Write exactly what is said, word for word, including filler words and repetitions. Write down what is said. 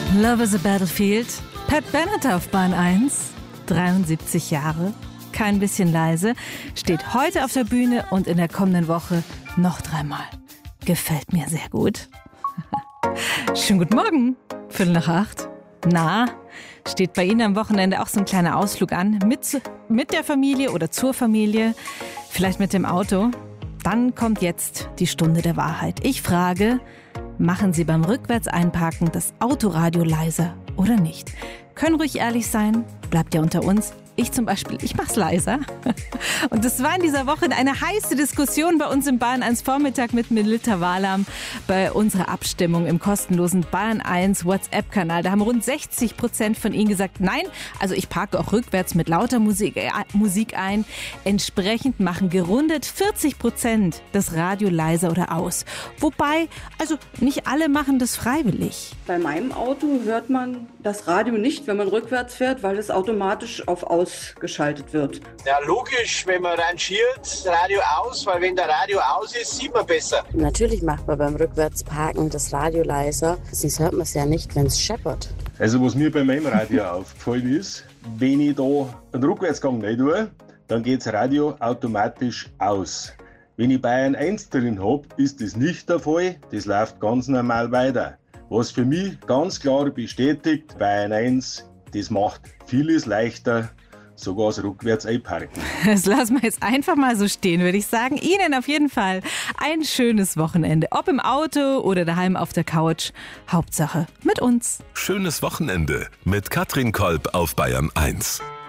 Love is a Battlefield. Pat Bennett auf Bahn eins, dreiundsiebzig Jahre, kein bisschen leise, steht heute auf der Bühne und in der kommenden Woche noch dreimal. Gefällt mir sehr gut. Schönen guten Morgen, Viertel nach acht. Na, steht bei Ihnen am Wochenende auch so ein kleiner Ausflug an? Mit, mit der Familie oder zur Familie? Vielleicht mit dem Auto? Dann kommt jetzt die Stunde der Wahrheit. Ich frage, machen Sie beim Rückwärts-Einparken das Autoradio leiser oder nicht? Können ruhig ehrlich sein, bleibt ja unter uns. Ich zum Beispiel, ich mach's leiser. Und das war in dieser Woche eine heiße Diskussion bei uns im Bahn eins Vormittag mit Melita Walam bei unserer Abstimmung im kostenlosen Bahn eins WhatsApp-Kanal. Da haben rund sechzig Prozent von Ihnen gesagt, nein, also ich parke auch rückwärts mit lauter Musik, äh, Musik ein. Entsprechend machen gerundet vierzig Prozent das Radio leiser oder aus. Wobei, also nicht alle machen das freiwillig. Bei meinem Auto hört man das Radio nicht, wenn man rückwärts fährt, weil es automatisch auf Aus geschaltet wird. Ja, logisch, wenn man rangiert, Radio aus, weil wenn der Radio aus ist, sieht man besser. Natürlich macht man beim Rückwärtsparken das Radio leiser, sonst hört man es ja nicht, wenn es scheppert. Also was mir bei meinem Radio aufgefallen ist, wenn ich da einen Rückwärtsgang nicht tue, dann geht das Radio automatisch aus. Wenn ich Bayern eins drin habe, ist das nicht der Fall, das läuft ganz normal weiter. Was für mich ganz klar bestätigt, Bayern eins, das macht vieles leichter, sogar das rückwärts einparken. Das lassen wir jetzt einfach mal so stehen, würde ich sagen. Ihnen auf jeden Fall ein schönes Wochenende. Ob im Auto oder daheim auf der Couch. Hauptsache mit uns. Schönes Wochenende mit Katrin Kolb auf Bayern eins.